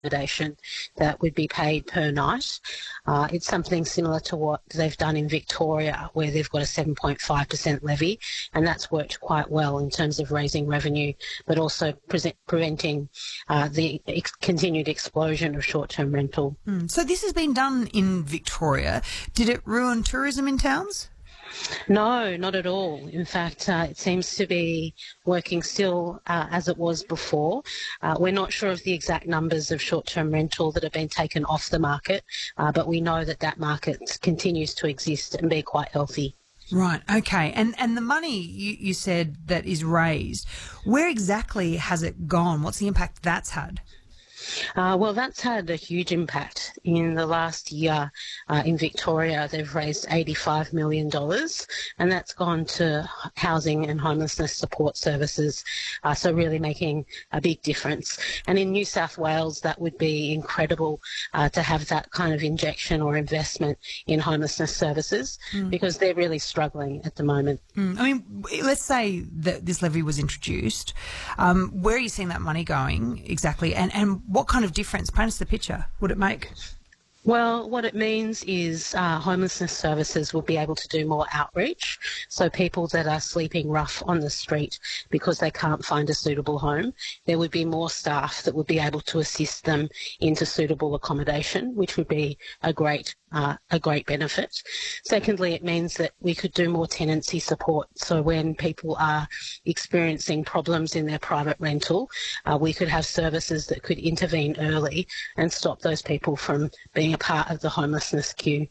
accommodation that would be paid per night. It's something similar to what they've done in Victoria, where they've got a 7.5% levy, and that's worked quite well in terms of raising revenue, but also preventing the continued explosion of short-term rental. So this has been done in Victoria. Did it ruin tourism in towns? No, not at all. In fact, it seems to be working still as it was before. We're not sure of the exact numbers of short-term rental that have been taken off the market, but we know that that market continues to exist and be quite healthy. Right, okay. And the money you said that is raised, where exactly has it gone? What's the impact that's had? Well, that's had a huge impact. In the last year in Victoria, they've raised $85 million, and that's gone to housing and homelessness support services, so really making a big difference. And in New South Wales, that would be incredible to have that kind of injection or investment in homelessness services because they're really struggling at the moment. I mean, let's say that this levy was introduced. Where are you seeing that money going exactly? And what kind of difference, paint us the picture, would it make? Well, what it means is homelessness services will be able to do more outreach. So people that are sleeping rough on the street because they can't find a suitable home, there would be more staff that would be able to assist them into suitable accommodation, which would be a great benefit. Secondly, it means that we could do more tenancy support. So when people are experiencing problems in their private rental, we could have services that could intervene early and stop those people from being a part of the homelessness queue.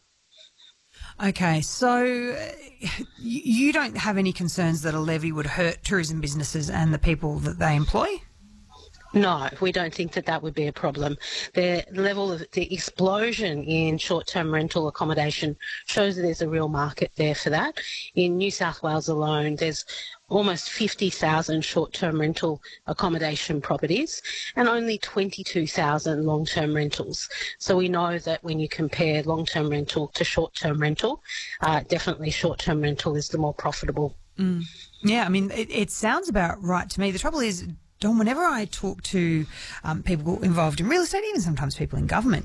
Okay, so you don't have any concerns that a levy would hurt tourism businesses and the people that they employ? No, we don't think that that would be a problem. The level of the explosion in short-term rental accommodation shows that there's a real market there for that. In New South Wales alone, there's almost 50,000 short-term rental accommodation properties and only 22,000 long-term rentals. So we know that when you compare long-term rental to short-term rental, definitely short-term rental is the more profitable. Yeah, I mean, it sounds about right to me. The trouble is, Don, whenever I talk to people involved in real estate, even sometimes people in government,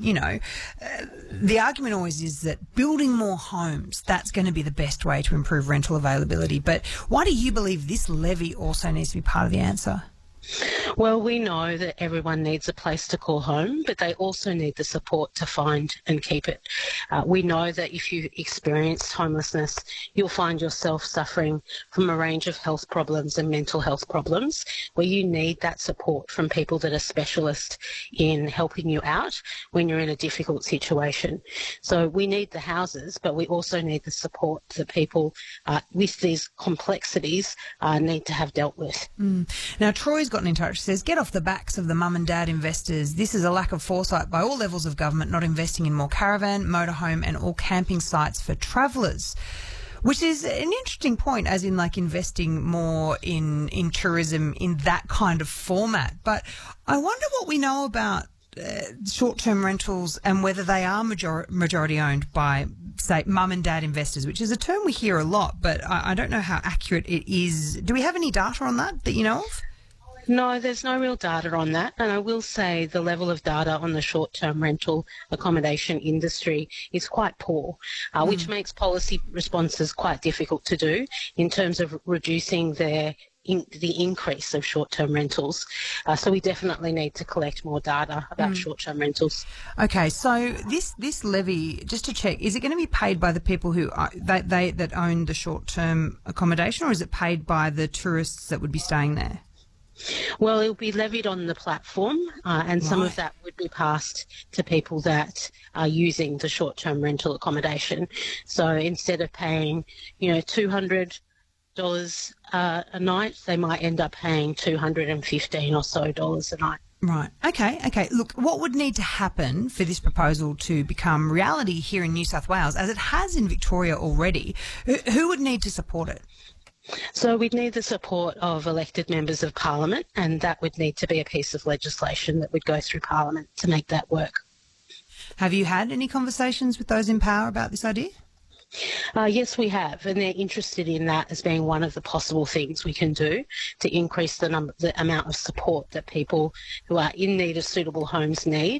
the argument always is that building more homes, that's going to be the best way to improve rental availability. But why do you believe this levy also needs to be part of the answer? Well, we know that everyone needs a place to call home, but they also need the support to find and keep it. We know that if you experience homelessness, you'll find yourself suffering from a range of health problems and mental health problems where you need that support from people that are specialists in helping you out when you're in a difficult situation. So we need the houses, but we also need the support that people with these complexities need to have dealt with. Now, Troy's gotten in touch, says, get off the backs of the mum and dad investors. This is a lack of foresight by all levels of government, not investing in more caravan, motorhome and all camping sites for travellers. Which is an interesting point, as in like investing more in tourism in that kind of format. But I wonder what we know about short-term rentals and whether they are majority owned by, say, mum and dad investors, which is a term we hear a lot, but I don't know how accurate it is. Do we have any data on that you know of? No, there's no real data on that. And I will say the level of data on the short-term rental accommodation industry is quite poor, which makes policy responses quite difficult to do in terms of reducing the increase of short-term rentals. So we definitely need to collect more data about short-term rentals. Okay, so this levy, just to check, is it going to be paid by the people who that own the short-term accommodation, or is it paid by the tourists that would be staying there? Well, it'll be levied on the platform, and some of that would be passed to people that are using the short-term rental accommodation. So instead of paying, $200 a night, they might end up paying $215 or so a night. Right. Okay. Look, what would need to happen for this proposal to become reality here in New South Wales, as it has in Victoria already? Who would need to support it? So we'd need the support of elected members of Parliament, and that would need to be a piece of legislation that would go through Parliament to make that work. Have you had any conversations with those in power about this idea? Yes, we have, and they're interested in that as being one of the possible things we can do to increase the amount of support that people who are in need of suitable homes need,